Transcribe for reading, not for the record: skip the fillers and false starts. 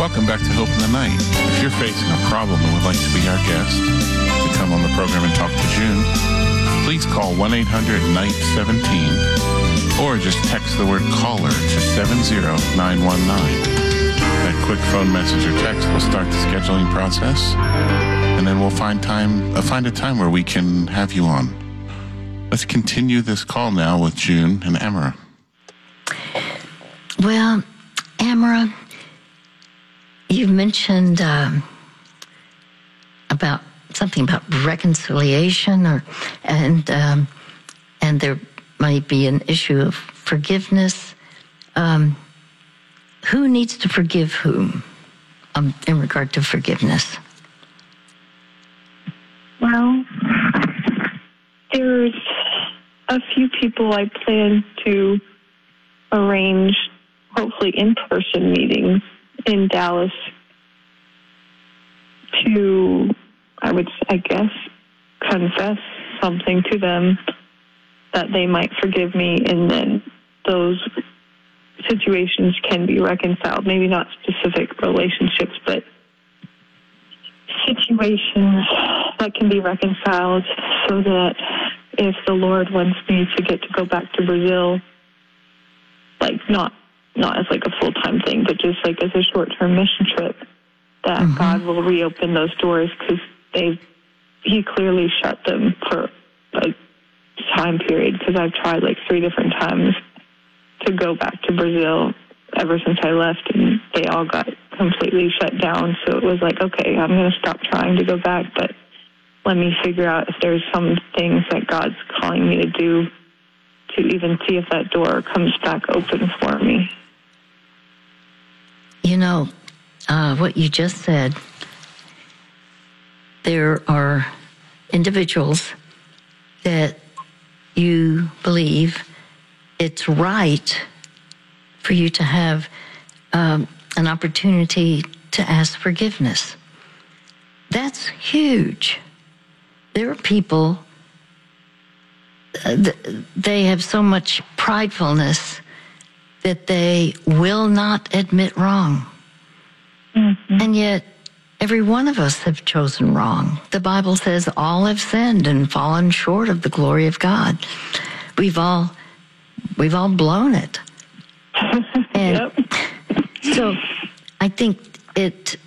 Welcome back to Hope in the Night. If you're facing a problem and would like to be our guest to come on the program and talk to June, please call 1-800-NIGHT-17 or just text the word caller to 70919. That quick phone message or text will start the scheduling process, and then we'll find a time where we can have you on. Let's continue this call now with June and Emra. Well, Emra, you mentioned about something about reconciliation, and there might be an issue of forgiveness. Who needs to forgive whom in regard to forgiveness? Well, there's a few people I plan to arrange, hopefully in-person meetings in Dallas to, I guess, confess something to them that they might forgive me, and then those situations can be reconciled. Maybe not specific relationships, but situations that can be reconciled so that if the Lord wants me to get to go back to Brazil, like not as like a full-time thing, but just like as a short-term mission trip, that God will reopen those doors, because he clearly shut them for a time period, because I've tried like 3 different times to go back to Brazil ever since I left, and they all got completely shut down. So it was like, okay, I'm going to stop trying to go back, but let me figure out if there's some things that God's calling me to do to even see if that door comes back open for me. You know, what you just said, there are individuals that you believe it's right for you to have an opportunity to ask forgiveness. That's huge. There are people, they have so much pridefulness that they will not admit wrong. Mm-hmm. And yet, every one of us have chosen wrong. The Bible says all have sinned and fallen short of the glory of God. We've all blown it. And yep. So I think it